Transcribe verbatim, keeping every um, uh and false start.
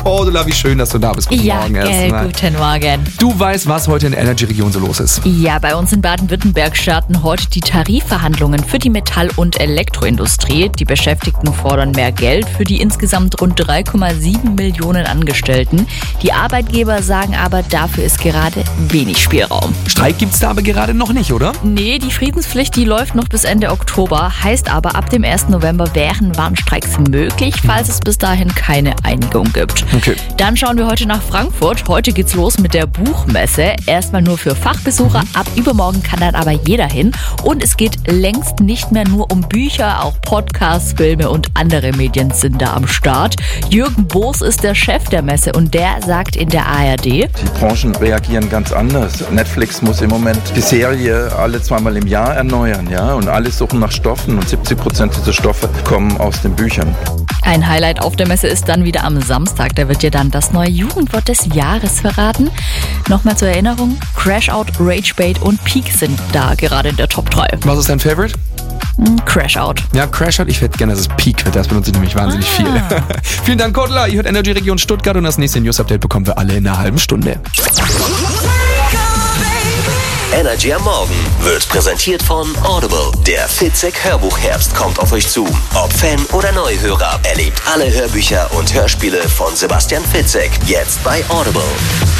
Cordula, wie schön, dass du da bist. Guten ja, Morgen gell, erstmal. Guten Morgen. Du weißt, was heute in der Energy-Region so los ist. Ja, bei uns in Baden-Württemberg starten heute die Tarifverhandlungen für die Metall- und Elektroindustrie. Die Beschäftigten fordern mehr Geld für die insgesamt rund drei Komma sieben Millionen Angestellten. Die Arbeitgeber sagen aber, dafür ist gerade wenig Spielraum. Streik gibt's da aber gerade noch nicht, oder? Nee, die Friedenspflicht, die läuft noch bis Ende Oktober. Heißt aber, ab dem ersten November wären Warnstreiks möglich, falls es bis dahin keine Einigung gibt. Okay. Dann schauen wir heute nach Frankfurt. Heute geht's los mit der Buchmesse. Erstmal nur für Fachbesucher. Ab übermorgen kann dann aber jeder hin. Und es geht längst nicht mehr nur um Bücher, auch Podcasts, Filme und andere Medien sind da am Start. Jürgen Boos ist der Chef der Messe und der sagt in der A R D: Die Branchen reagieren ganz anders. Netflix muss im Moment die Serie alle zweimal im Jahr erneuern, ja, und alle suchen nach Stoffen und siebzig Prozent dieser Stoffe kommen aus den Büchern. Ein Highlight auf der Messe ist dann wieder am Samstag. Da wird dir dann das neue Jugendwort des Jahres verraten. Nochmal zur Erinnerung: Crashout, Ragebait und Peak sind da gerade in der Top drei. Was ist dein Favorite? Hm, Crashout. Ja, Crashout. Ich hätte gerne, dass es Peak wird. Das benutze ich nämlich wahnsinnig Ah. viel. Vielen Dank, Cordula. Ihr hört Energy Region Stuttgart und das nächste News-Update bekommen wir alle in einer halben Stunde. Energy am Morgen wird präsentiert von Audible. Der Fitzek Hörbuchherbst kommt auf euch zu. Ob Fan oder Neuhörer, erlebt alle Hörbücher und Hörspiele von Sebastian Fitzek jetzt bei Audible.